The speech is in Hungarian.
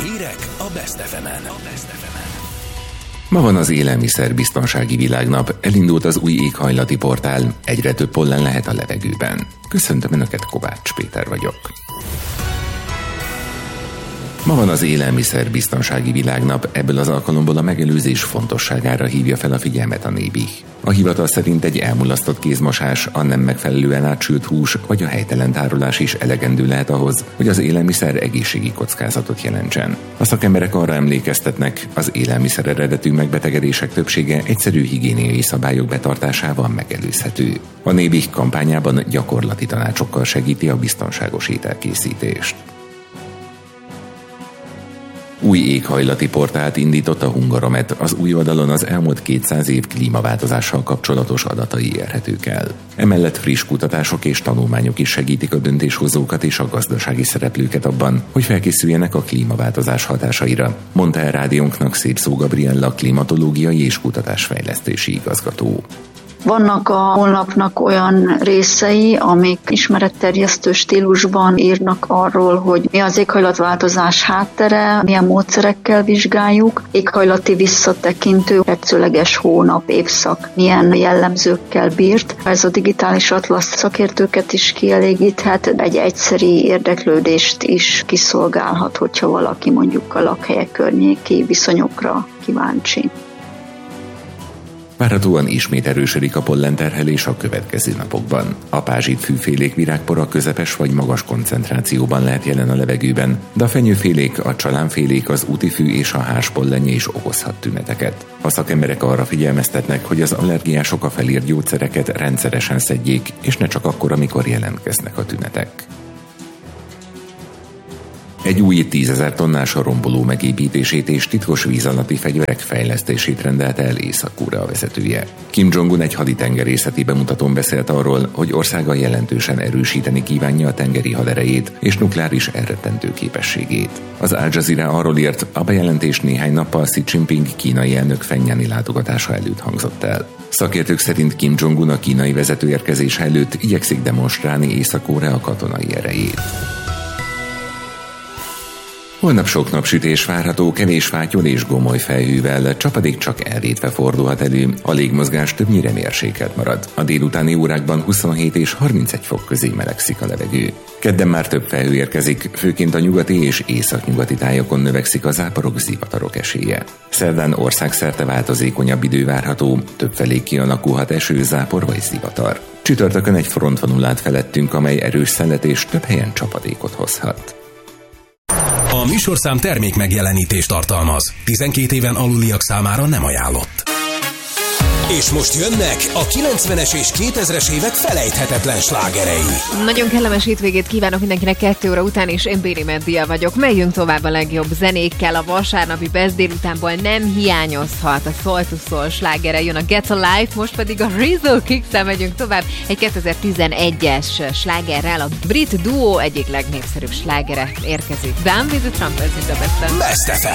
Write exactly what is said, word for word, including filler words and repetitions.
Hírek a Best ef emen. Ma van az élelmiszerbiztonsági világnap, elindult az új éghajlati portál, egyre több pollen lehet a levegőben. Köszöntöm Önöket, Kovács Péter vagyok. Ma van az élelmiszerbiztonsági világnap, ebből az alkalomból a megelőzés fontosságára hívja fel a figyelmet a Nébih. A hivatal szerint egy elmulasztott kézmosás, a nem megfelelően átsült hús vagy a helytelen tárolás is elegendő lehet ahhoz, hogy az élelmiszer egészségi kockázatot jelentsen. A szakemberek arra emlékeztetnek, az élelmiszer eredetű megbetegedések többsége egyszerű higiéniai szabályok betartásával megelőzhető. A Nébih kampányában gyakorlati tanácsokkal segíti a biztonságos ételkészítést. Új éghajlati portált indított a Hungaromet, az új oldalon az elmúlt kétszáz év klímaváltozással kapcsolatos adatai érhetők el. Emellett friss kutatások és tanulmányok is segítik a döntéshozókat és a gazdasági szereplőket abban, hogy felkészüljenek a klímaváltozás hatásaira, mondta el rádiónknak Szépszó Gabriella klimatológiai és kutatásfejlesztési igazgató. Vannak a honlapnak olyan részei, amik ismeretterjesztő stílusban írnak arról, hogy mi az éghajlatváltozás háttere, milyen módszerekkel vizsgáljuk, éghajlati visszatekintő, tetszőleges hónap, évszak, milyen jellemzőkkel bírt. Ez a digitális atlasz szakértőket is kielégíthet, egy egyszeri érdeklődést is kiszolgálhat, hogyha valaki mondjuk a lakhelyek környéki viszonyokra kíváncsi. Várhatóan ismét erősödik a pollenterhelés a következő napokban. A pázsitfűfélék virágpora közepes vagy magas koncentrációban lehet jelen a levegőben, de a fenyőfélék, a csalánfélék, az útifű és a hárs pollenje is okozhat tüneteket. A szakemberek arra figyelmeztetnek, hogy az allergiások a felírt gyógyszereket rendszeresen szedjék, és ne csak akkor, amikor jelentkeznek a tünetek. Egy új tízezer tonnás romboló megépítését és titkos víz alatti fegyverek fejlesztését rendelte el Észak-Korea vezetője. Kim Jong-un egy haditengerészeti bemutatón beszélt arról, hogy országa jelentősen erősíteni kívánja a tengeri haderejét és nukleáris elrettentő képességét. Az Al Jazeera arról írt, a bejelentés néhány nappal Xi Jinping kínai elnök Fenyáni látogatása előtt hangzott el. Szakértők szerint Kim Jong-un a kínai vezető érkezése előtt igyekszik demonstrálni Észak-Korea katonai erejét. Holnap sok napsütés várható, kevés fátyol és gomoly felhővel, csapadék csak elvétve fordulhat elő, a légmozgás többnyire mérsékelt marad. A délutáni órákban huszonhét és harmincegy fok közé melegszik a levegő. Kedden már több felhő érkezik, főként a nyugati és északnyugati tájakon növekszik a záporok, zivatarok esélye. Szerdán országszerte változékonyabb idő várható, többfelé kialakulhat eső, zápor vagy zivatar. Csütörtökön egy front vonul át felettünk, amely erős szelet és több helyen csapadékot hozhat. A műsorszám termék megjelenítést tartalmaz. tizenkét éven aluliak számára nem ajánlott. És most jönnek a kilencvenes és kétezres évek felejthetetlen slágerei. Nagyon kellemes hétvégét kívánok mindenkinek kettő óra után, és én Béri Meddia vagyok. Megyünk tovább a legjobb zenékkel. A vasárnapi Best délutánból nem hiányozhat a Soul to Soul slágere. Jön a Get a Life, most pedig a Rizzo Kicks-el megyünk tovább. Egy kétezer-tizenegyes slágerrel a brit duó egyik legnépszerűbb slágere érkezik. Down with the Trumpets in the Best. Best ef em.